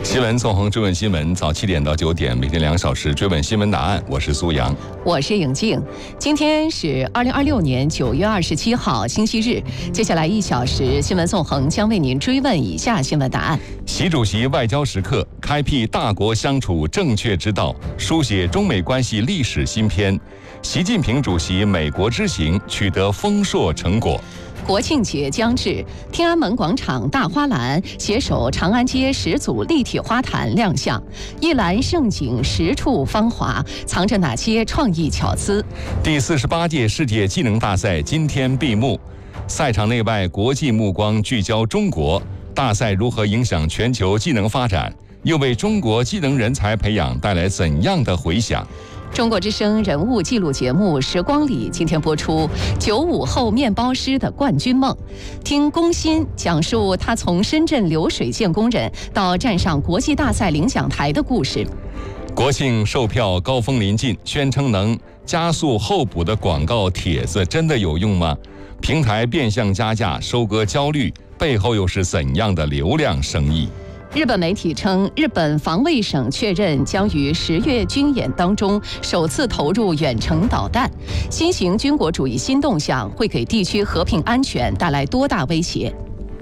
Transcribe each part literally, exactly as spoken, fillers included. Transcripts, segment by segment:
新闻纵横追问新闻，早七点到九点，每天两小时追问新闻答案。我是苏阳， 我是颖静。今天是二零二六年九月二十七号，星期日。接下来一小时，新闻纵横将为您追问以下新闻答案： 习主席外交时刻，开辟大国相处正确之道，书写中美关系历史新篇。习近平主席美国之行取得丰硕成果。 国庆节将至，天安门广场大花篮携手长安街十组立体花坛亮相，一篮盛景，十处芳华，藏着哪些创意巧思？ 第四十八届世界技能大赛今天闭幕，赛场内外国际目光聚焦中国，大赛如何影响全球技能发展，又为中国技能人才培养带来怎样的回响？ 中国之声人物纪录节目《时光里》今天播出九五后面包师的冠军梦，听龚鑫讲述他从深圳流水线工人到站上国际大赛领奖台的故事。 国庆售票高峰临近，宣称能加速候补的广告帖子真的有用吗？平台变相加价收割焦虑，背后又是怎样的流量生意？ 日本媒体称，日本防卫省确认将于十月军演当中首次投入远程导弹。新型军国主义新动向会给地区和平安全带来多大威胁？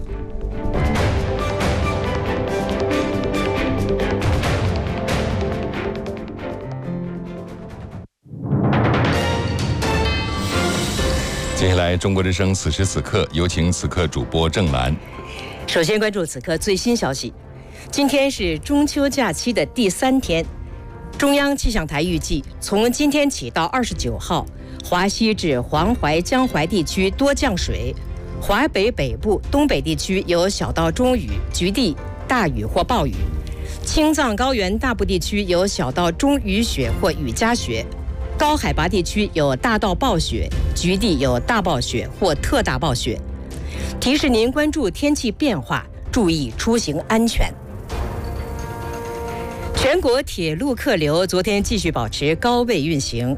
接下来，中国之声此时此刻，有请此刻主播郑兰。 首先关注此刻最新消息。今天是中秋假期的第三天，中央气象台预计，从今天起到二十九号，华西至黄淮、江淮地区多降水，华北北部、东北地区有小到中雨，局地大雨或暴雨；青藏高原大部地区有小到中雨雪或雨夹雪，高海拔地区有大到暴雪，局地有大暴雪或特大暴雪。提示您关注天气变化，注意出行安全。全国铁路客流昨天继续保持高位运行，